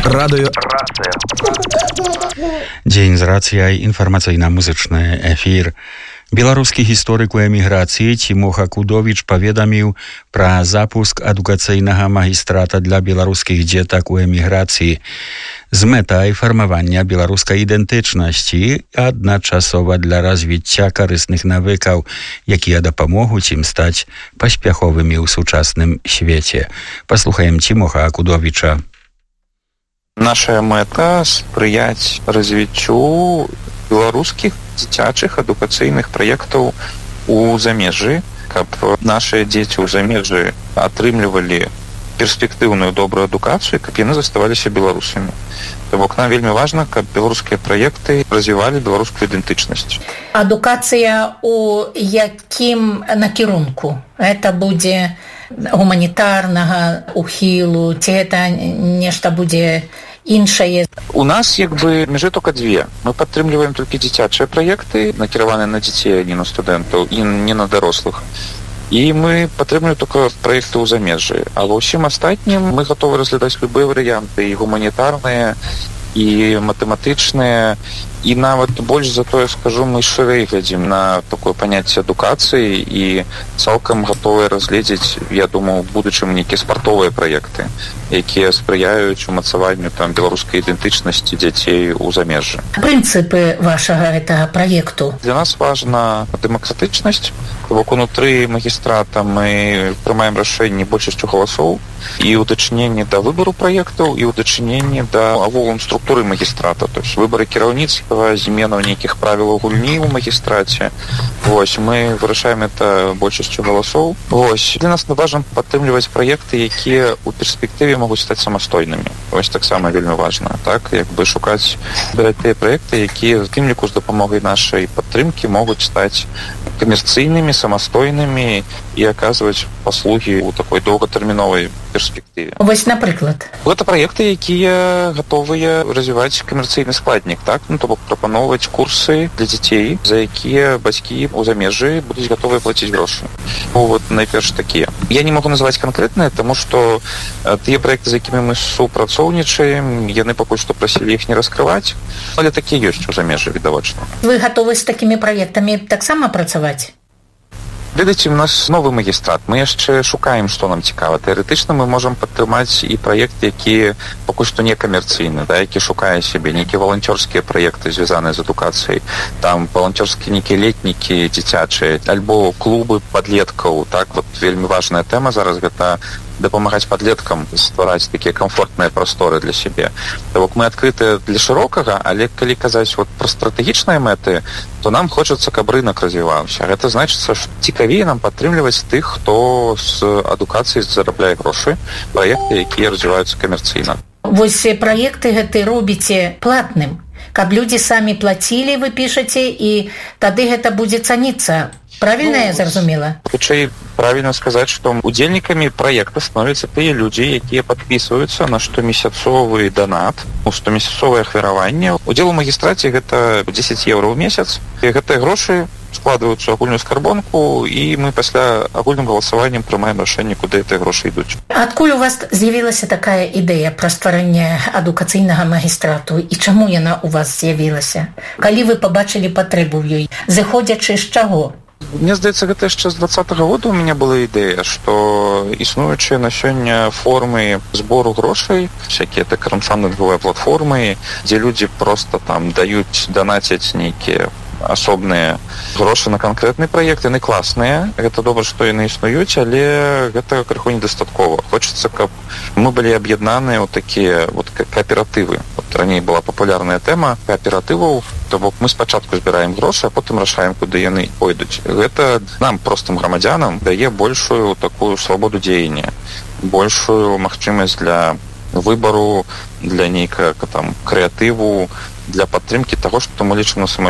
Радыё. Дзень з рацыяй, інфармацыйна-музычны эфір. Беларускі гісторык у эміграцыі Цімоха Кудовіч паведаміў пра запуск адукацыйнага магістрата для беларускіх дзетак у эміграцыі з мэтай фармавання беларускай ідэнтычнасці адначасова для развіцця карысных навыкаў, якія дапамогуць ім стаць паспяховымі ў сучасным свеце. Паслухаем Цімоха Кудовіча. Наша мэта спрыяць развіццю беларускіх дзіцячых адукацыйных праектаў у замежжы, каб нашыя дзеці ў замежжы атрымлівалі перспектыўную добрую адукацыю, каб яны заставаліся беларусамі. То бок нам вельмі важна, каб беларускія праекты развівалі беларускую ідэнтычнасць. Адукацыя у якім накірунку? Гэта будзе гуманітарнага ухілу, ці гэта нешта будзе іншае? У нас межы толькі дзве. Мы падтрымліваем толькі дзіцячыя праекты, накіраваныя на дзяцей, а не на студэнтаў, і не на дарослых. І мы падтрымліваем толькі праекты ў замежжы. А ва ўсім астатнім мы гатовы разглядаць любыя варыянты, і гуманітарныя, і матэматычныя, і нават больш за тое скажу, мы шырэй глядзім на такое паняцце адукацыі і цалкам гатовыя разгледзець, я думаю, у будучым нейкія спартовыя праекты, якія спрыяюць умацаванню беларускай ідэнтычнасці дзяцей у замежжы. Прынцыпы вашага гэтага праекту? Для нас важна дэмакратычнасць. Бок унутры магістрата мы прымаем рашэнні большасцю галасоў і ў дачыненні да выбару праектаў, і ў дачыненні да агулам структуры магістрата, то есть выбары кіраўніцтва, зменаў нейкіх правілаў гульні ў магістраце. Мы вырашаем это большасцю галасоў. Для нас важна падтрымліваць праекты, якія ў перспектыве могуць стаць самастойнымі. Таксама вельмі важна, шукаць тыя праекты, якія з тым ліку з дапамогай нашай падтрымкі могуць стаць камерцыйнымі, самастойнымі і аказваць паслугі ў такой доўгатэрміновай перспектыве. Напрыклад? Гэта праекты, якія гатовыя развіваць камерцыйны складнік, то бок прапаноўваць курсы для дзяцей, за якія бацькі ў замежжы будуць гатовыя плаціць грошы. Найперш такія. Я не могу называць канкрэтныя, таму што тыя праекты, з якімі мы супрацоўнічаем, яны пакуль што прасілі іх не раскрываць, але такія ёсць у замежжы, відавочна. Вы гатовы з такімі праектамі таксама працаваць? Ведаеце, у нас новы магістрат. Мы яшчэ шукаем, што нам цікава. Тэарэтычна мы можам падтрымаць і праекты, якія пакуль што не камерцыйны, які шукае сябе, нейкія валанцёрскія праекты, звязаныя з адукацыяй. Там валанцёрскія нейкія летнікі дзіцячыя, альбо клубы падлеткаў. Вельмі важная тэма зараз гэта дапамагаць падлеткам ствараць такія камфортныя прасторы для сябе. Мы адкрытыя для шырокага, але калі казаць пра стратэгічныя мэты, то нам хочацца, каб рынок развіваўся. Гэта значыцца, што цікавей нам падтрымліваць тых, хто з адукацыі зарабляе грошы, праекты, якія развіваюцца камерцыйна. Праекты гэты робіце платным, каб людзі самі плацілі, вы пішаце, і тады гэта будзе цаніцца. Правільна я зразумела? Хутчэй правільна сказаць, што удзельнікамі праекта становяцца тыя людзі, якія падпісваюцца на штомесяцовы данат, штомесяцовае ахвяраванне. Удзел у магістраце гэта 10 еўра ў месяц. І гэтыя грошы складваюцца ў агульную скарбонку, і мы пасля агульным галасаваннем прымаем рашэнне, куды гэтыя грошы ідуць. Адкуль у вас з'явілася такая ідэя пра стварэнне адукацыйнага магістрату, і чаму яна у вас з'явілася? Калі вы пабачылі патрэбу ў ёй, зыходзячы з чаго? Мне здаецца, гэта яшчэ з 20-го года у мяне была ідэя, што існуючыя на сёння формы збору грошай, всякія краўдфандынгавыя платформы, дзе людзі проста данацяць нейкія асобныя грошы на канкрэтны праект, яны класныя, гэта добра, што яны існуюць, але гэта крыху недастаткова. Хочацца, каб мы былі аб'яднаныя ў такія кааператывы. Раней была папулярная тэма кааператываў, то бок мы спачатку збіраем грошы, а потым рашаем, куды яны пойдуць. Гэта нам, простым грамадзянам, дае большую такую свабоду дзеяння, большую магчымасць для выбару, для нейкага крэатыву, для падтрымкі таго, што мы лічым на